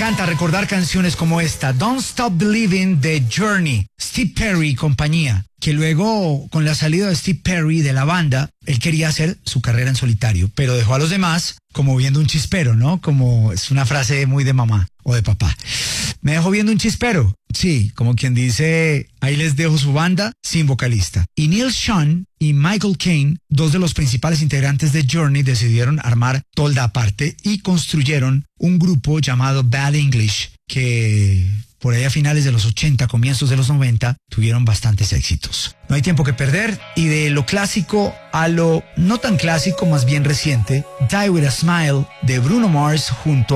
encanta recordar canciones como esta, Don't Stop Believing de Journey, Steve Perry y compañía, que luego con la salida de Steve Perry de la banda, él quería hacer su carrera en solitario, pero dejó a los demás como viendo un chispero, ¿no? Como es una frase muy de mamá o de papá. Me dejó viendo un chispero. Sí, como quien dice, ahí les dejo su banda sin vocalista. Y Neil Schon y Michael Caine, dos de los principales integrantes de Journey, decidieron armar tolda aparte y construyeron un grupo llamado Bad English, que por ahí a finales de los 80, comienzos de los 90, tuvieron bastantes éxitos. No hay tiempo que perder, y de lo clásico a lo no tan clásico, más bien reciente, Die With A Smile de Bruno Mars junto a